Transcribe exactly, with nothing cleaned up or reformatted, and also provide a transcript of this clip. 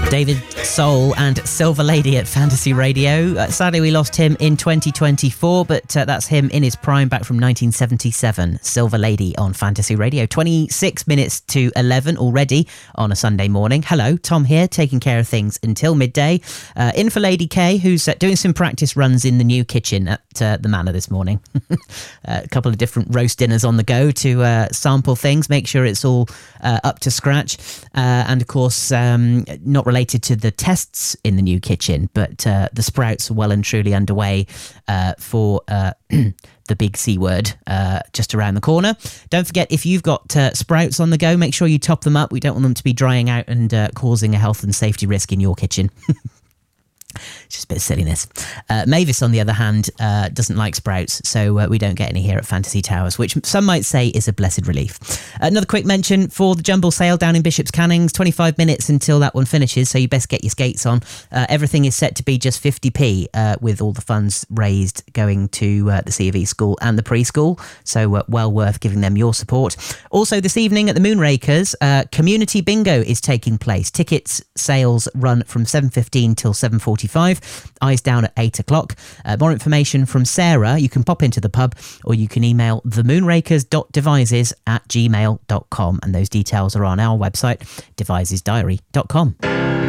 David Soul and Silver Lady at Fantasy Radio. Uh, sadly, we lost him in twenty twenty-four, but uh, that's him in his prime back from nineteen seventy-seven. Silver Lady on Fantasy Radio. twenty-six minutes to eleven already on a Sunday morning. Hello, Tom here, taking care of things until midday. Uh, in for Lady K, who's uh, doing some practice runs in the new kitchen at uh, the Manor this morning. uh, a couple of different roast dinners on the go to uh, sample things, make sure it's all uh, up to scratch. Uh, and of course, um, not related to the tests in the new kitchen, but uh, the sprouts are well and truly underway uh, for uh, the big C word uh, just around the corner. Don't forget, if you've got uh, sprouts on the go, make sure you top them up. We don't want them to be drying out and uh, causing a health and safety risk in your kitchen. It's just a bit of silliness. Uh, Mavis, on the other hand, uh, doesn't like sprouts, so uh, we don't get any here at Fantasy Towers, which some might say is a blessed relief. Another quick mention for the jumble sale down in Bishop's Cannings, twenty-five minutes until that one finishes, so you best get your skates on. Uh, everything is set to be just fifty p, uh, with all the funds raised going to uh, the C of E school and the preschool, so uh, well worth giving them your support. Also, this evening at the Moonrakers, uh, Community Bingo is taking place. Tickets sales run from seven fifteen till seven forty-five. Eyes down at eight o'clock. Uh, more information from Sarah. You can pop into the pub or you can email themoonrakers dot devices at gmail dot com, and those details are on our website, devices diary dot com.